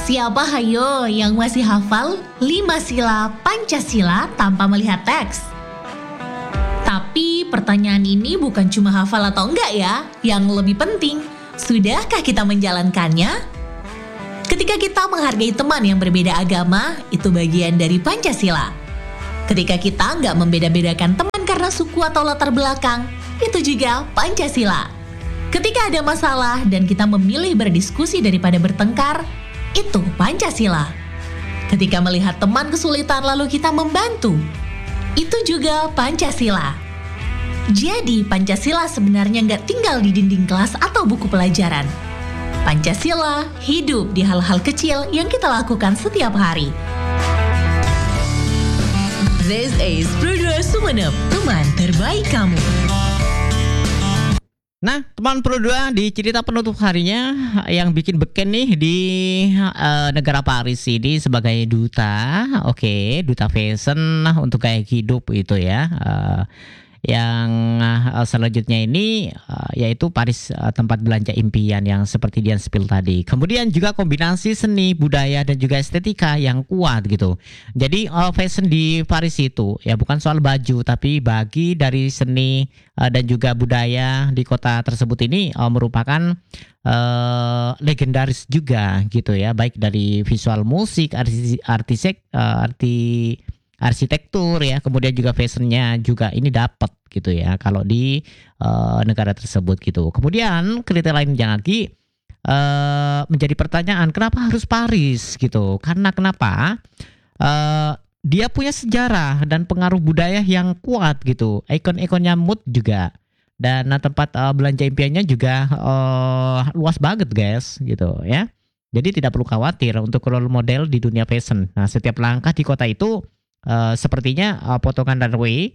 Siapa hayo yang masih hafal 5 sila Pancasila tanpa melihat teks? Tapi pertanyaan ini bukan cuma hafal atau enggak ya. Yang lebih penting, sudahkah kita menjalankannya? Ketika kita menghargai teman yang berbeda agama, itu bagian dari Pancasila. Ketika kita nggak membeda-bedakan teman karena suku atau latar belakang, itu juga Pancasila. Ketika ada masalah dan kita memilih berdiskusi daripada bertengkar, itu Pancasila. Ketika melihat teman kesulitan lalu kita membantu, itu juga Pancasila. Jadi Pancasila sebenarnya nggak tinggal di dinding kelas atau buku pelajaran. Pancasila hidup di hal-hal kecil yang kita lakukan setiap hari. This is Pro2 Sumenep, teman terbaik kamu. Nah, teman Pro2 di cerita penutup harinya yang bikin beken nih di negara Paris ini sebagai duta, duta fashion untuk gaya hidup itu ya. Yang selanjutnya ini yaitu Paris, tempat belanja impian yang seperti Dian spill tadi. Kemudian juga kombinasi seni, budaya dan juga estetika yang kuat gitu. Jadi fashion di Paris itu ya bukan soal baju, tapi bagi dari seni dan juga budaya di kota tersebut ini merupakan legendaris juga gitu ya, baik dari visual musik, arsitektur ya, kemudian juga fashionnya juga ini dapat gitu ya kalau di negara tersebut gitu. Kemudian kriteria lainnya lagi menjadi pertanyaan, kenapa harus Paris gitu? Karena kenapa? Dia punya sejarah dan pengaruh budaya yang kuat gitu. Ikon-ikonnya mood juga. Dan tempat belanja impiannya juga luas banget guys gitu ya. Jadi tidak perlu khawatir untuk role model di dunia fashion. Nah, setiap langkah di kota itu sepertinya potongan runway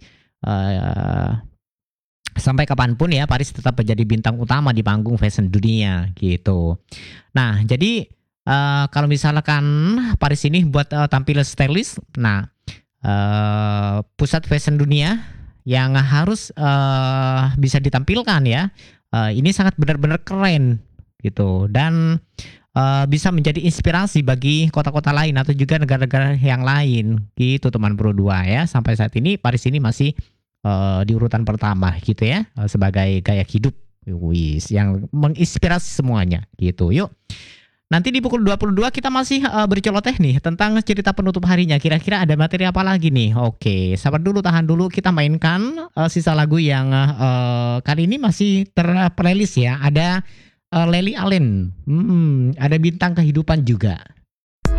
sampai kapanpun ya Paris tetap menjadi bintang utama di panggung fashion dunia gitu. Nah, jadi kalau misalkan Paris ini buat tampil stylish, nah pusat fashion dunia yang harus bisa ditampilkan ya, ini sangat benar-benar keren gitu dan bisa menjadi inspirasi bagi kota-kota lain atau juga negara-negara yang lain gitu teman Pro2 ya. Sampai saat ini Paris ini masih di urutan pertama gitu ya, sebagai gaya hidup yang menginspirasi semuanya gitu. Yuk, nanti di pukul 22 kita masih berceloteh nih tentang cerita penutup harinya. Kira-kira ada materi apa lagi nih? Oke, sabar dulu, tahan dulu, kita mainkan sisa lagu yang kali ini masih terplaylist ya. Ada Lily Allen, ada bintang kehidupan juga.